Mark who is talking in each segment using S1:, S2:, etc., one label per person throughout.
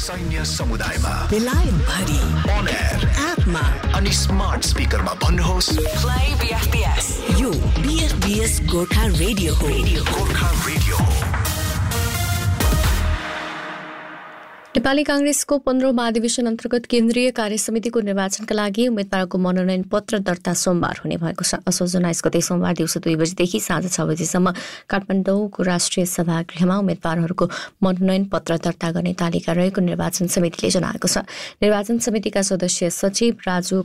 S1: सैन्य समुदायमा
S2: बेलायत भरि
S1: अन एयर
S2: एपमा
S1: अनि स्मार्ट स्पिकरमा भन्नुहोस्
S2: प्ले बीएफबीएस। यो बीएफबीएस गोर्खा रेडियो हो।
S1: गोर्खा रेडियो हो।
S3: नेपाली कांग्रेसको 15औं महाधिवेशन अन्तर्गत केन्द्रीय कार्यसमितिको निर्वाचनका लागि उम्मेद्वारको मनोनयन पत्र दर्ता सोमबार हुने भएको छ। असोज 19 गते सोमबार दिउँसो 2 बजेदेखि साँझ 6 बजेसम्म काठमाडौँको राष्ट्रिय सभागृहमा उम्मेद्वारहरूको मनोनयन पत्र दर्ता गर्ने तालिका रहेको निर्वाचन समितिले जनाएको छ। निर्वाचन समितिका सदस्य सचिव राजु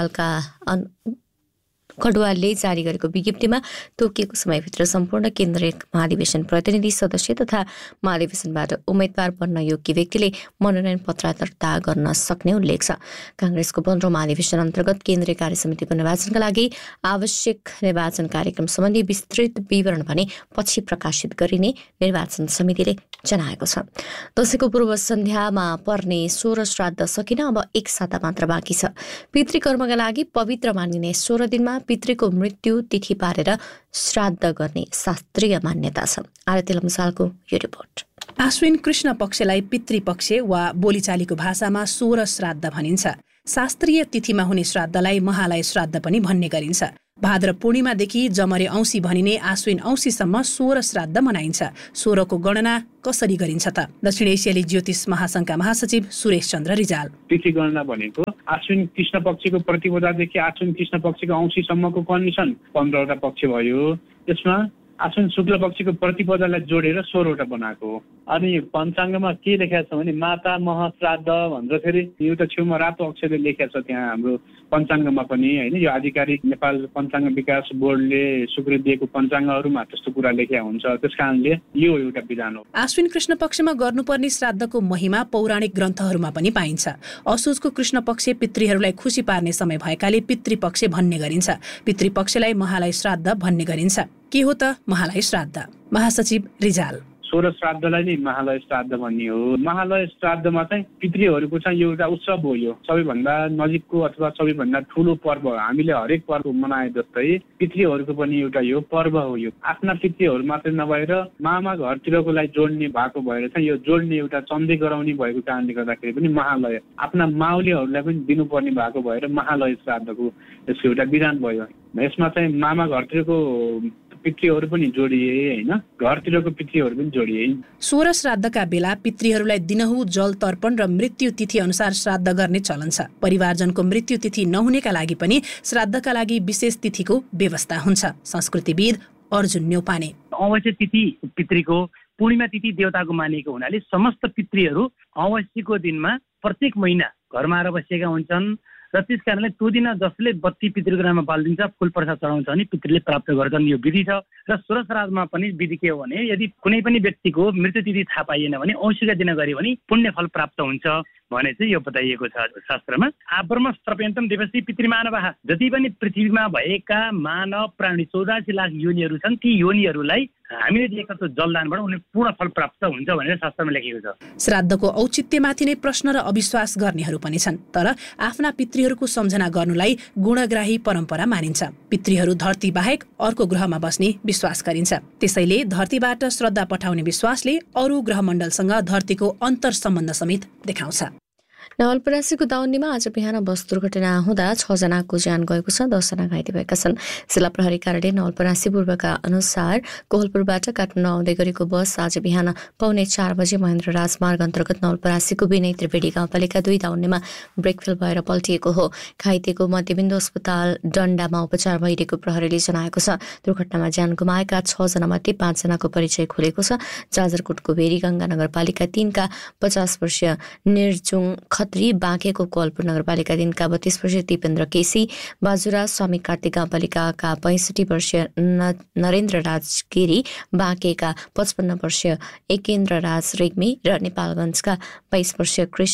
S3: कडुवालले जारी गरेको विज्ञप्तिमा तोकिएको समयभित्र सम्पूर्ण केन्द्रीय महाधिवेशन प्रतिनिधि सदस्य तथा महाधिवेशनबाट उम्मेद्वार बन्न योग्य व्यक्तिले मनोनयन पत्र दर्ता गर्न सक्ने उल्लेख छ। कांग्रेसको 15औं महाधिवेशन अन्तर्गत केन्द्रीय कार्यसमितिको निर्वाचनका लागि आवश्यक निर्वाचन कार्यक्रम सम्बन्धी विस्तृत विवरण भने पछि प्रकाशित गरिने निर्वाचन समितिले जनाएको छ। दशैंको पूर्व सन्ध्यामा पर्ने 16 श्राद्ध सकिन अब 1 साता मात्र बाँकी छ। पितृकर्मका लागि पवित्र मानिने 16 दिनमा पितृको मृत्यु तिथि पारेर श्राद्ध गर्ने शास्त्रीय मान्यता छ। आरती लम्सालको यो रिपोर्ट।
S4: आश्विन कृष्ण पक्षलाई पितृपक्ष वा बोलीचालीको भाषामा 16 श्राद्ध भनिन्छ। शास्त्रीय तिथिमा हुने श्राद्धलाई महालय श्राद्ध पनि भन्ने गरिन्छ। भाद्र पूर्णिमादेखि जमरे औँसी भनिने आश्विन औँसीसम्म 16 श्राद्ध मनाइन्छ। 16 को गणना कसरी गरिन्छ त? दक्षिण एसियाली ज्योतिष महासंघका महासचिव सुरेश चन्द्र रिजाल।
S5: तिथि गणना भनेको आश्विन कृष्ण पक्षको प्रतिपदादेखि आश्विन कृष्ण पक्षको औँसीसम्मको कन्डिसन 15 वटा पक्ष भयो। त्यसमा आश्विन शुक्ल पक्षको प्रतिपदालाई जोडेर 16 वटा बनाएको हो। अनि पञ्चाङ्गमा के लेखेको छ भने माता मह श्राद्ध भनेर फेरि एउटा छेउमा रातो अक्षरले लेखेको छ त्यहाँ हाम्रो पञ्चाङ्गमा पनि हैन। यो आधिकारिक नेपाल पञ्चाङ्ग विकास बोर्डले स्वीकृति दिएको पञ्चाङ्गहरुमा त्यस्तो कुरा लेखेको हुन्छ। त्यसकारणले यो एउटा विधान हो।
S4: आश्विन कृष्ण पक्षमा गर्नुपर्ने श्राद्धको महिमा पौराणिक ग्रन्थहरुमा पनि पाइन्छ। असोजको कृष्ण पक्ष पितृहरूलाई खुसी पार्ने समय भएकाले पितृपक्ष भन्ने गरिन्छ। पितृपक्षलाई महालय श्राद्ध भन्ने गरिन्छ। के हो त महालय श्राद्ध? महासचिव रिजाल।
S5: 16 श्राद्धलाई नै महालय श्राद्ध भन्ने हो। महालय श्राद्धमा चाहिँ पितृहरूको चाहिँ एउटा उत्सव हो। यो सबैभन्दा नजिकको अथवा सबैभन्दा ठुलो पर्व हो। हामीले हरेक पर्व मनाए जस्तै पितृहरूको पनि एउटा यो पर्व हो। यो आफ्ना पितृहरू मात्रै नभएर मामा घरतिरकोलाई जोड्ने भएको भएर चाहिँ यो जोड्ने एउटा चन्दै गराउने भएको कारणले गर्दाखेरि पनि महालय आफ्ना माउलीहरूलाई पनि दिनुपर्ने भएको भएर महालय श्राद्धको यसको एउटा विधान भयो। यसमा चाहिँ मामा घरतिरको पितृहरू पनि जोडिए हैन, घरतिरको पितृहरू पनि जोडिए।
S4: 16 श्राद्धका बेला पितृहरूलाई दिनहुँ जल तर्पण र मृत्यु तिथि अनुसार श्राद्ध गर्ने चलन छ। परिवारजनको मृत्यु तिथि नहुनेका लागि पनि श्राद्धका लागि विशेष तिथिको व्यवस्था हुन्छ। संस्कृतिविद अर्जुन न्यौपाने।
S6: अवश्य तिथि पितृको, पूर्णिमा तिथि देवताको मानिएको हुनाले समस्त पितृहरू अवश्यको दिनमा प्रत्येक महिना घरमा आएर बसेका हुन्छन् र त्यस कारणले त्यो दिन जसले बत्ती पितृको नाममा बालिदिन्छ, फूल प्रसाद चढाउँछ भने पितृले प्राप्त गर्छन्। यो विधि छ। र 16 श्राद्धमा पनि विधि के हो भने यदि कुनै पनि व्यक्तिको मृत्यु तिथि थाहा पाइएन भने औँसीका दिन गऱ्यो भने पुण्य फल प्राप्त हुन्छ भने चाहिँ यो बताइएको छ शास्त्रमा। आब्रह्म सर्पयन्तम देवसी पितृमानवः, जति पनि पृथ्वीमा भएका मानव प्राणी 84 लाख योनिहरू छन्, ती योनिहरूलाई हामीले दिएका त्यो जलदानबाट उनीहरू पूर्ण फल प्राप्त हुन्छ भनेर शास्त्रमा लेखेको छ।
S4: श्राद्धको औचित्यमाथि नै प्रश्न र अविश्वास गर्नेहरू पनि छन्। तर आफ्ना पितृहरूको सम्झना गर्नुलाई गुणग्राही परम्परा मानिन्छ। पितृहरू धरती बाहेक अर्को ग्रहमा बस्ने विश्वास गरिन्छ। त्यसैले धरतीबाट श्रद्धा पठाउने विश्वासले अरू ग्रहमण्डलसँग धरतीको अन्तर सम्बन्ध समेत देखाउँछ।
S3: नवलपरासीको दाउन्नीमा आज बिहान बस दुर्घटना हुँदा 6 जनाको ज्यान गएको छ, 10 जना घाइते भएका छन्। जिल्ला प्रहरी कार्यालय नवलपरासी पूर्वका अनुसार कोहलपुरबाट काठमाडौँ आउँदै गरेको बस आज बिहान 3:45 बजे महेन्द्र राजमार्ग अन्तर्गत नवलपरासीको विनय त्रिवेणी गाउँपालिका 2 दाउन्नीमा ब्रेक फेल भएर पल्टिएको हो। घाइतेको मध्यबिन्दु अस्पताल डन्डामा उपचार भइरहेको प्रहरीले जनाएको छ। दुर्घटनामा ज्यान गुमाएका 6 जनामध्ये 5 जनाको परिचय खुलेको छ। जाजरकोटको भेरीगङ्गा नगरपालिका 3 का 50 वर्षीय निर्जुङ खत्री, बाँकेको कोहलपुर नगरपालिका 3 का 32 वर्षीय दिपेन्द्र केसी, बाजुरा स्वामी कार्तिक गाउँपालिकाका 65 वर्षीय नरेन्द्र राज गिरी, बाँकेका 55 वर्षीय एकेन्द्र राज रेग्मी र नेपालगञ्जका 22 वर्षीय क्रिश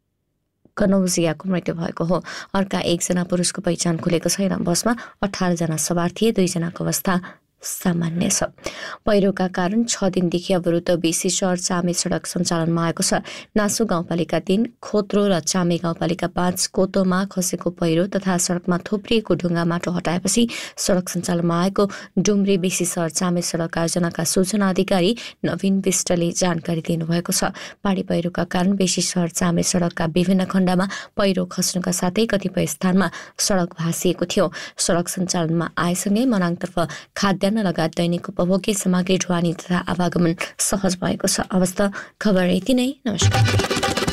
S3: कनौजियाको मृत्यु भएको हो। अर्का 1 जना पुरुषको पहिचान खुलेको छैन। बसमा 18 जना सवार थिए। 2 जनाको अवस्था सामान्य छ। पहिरोका कारण 6 दिनदेखि अवरुद्ध बेसी सहर चामे सडक सञ्चालनमा आएको छ। नासु गाउँपालिका 3, खोत्रो र चामे गाउँपालिका 5 कोतोमा खसेको पहिरो तथा सडकमा थोप्रिएको ढुङ्गा माटो हटाएपछि सडक सञ्चालनमा आएको डुम्री बेसी सहर चामे सडक आयोजनाका सूचना अधिकारी नवीन विष्टले जानकारी दिनुभएको छ। पहाडी पहिरोका कारण बेसी सहर चामे सडकका विभिन्न खण्डमा पहिरो खस्नुका साथै कतिपय स्थानमा सडक भाँसिएको थियो। सडक सञ्चालनमा आएसँगै मनाङतर्फ खाद्यान्न लगायत दैनिक उपभोग्य सामग्री ढुवानी तथा आवागमन सहज भएको छ। अवस्था खबर यति नै। नमस्कार।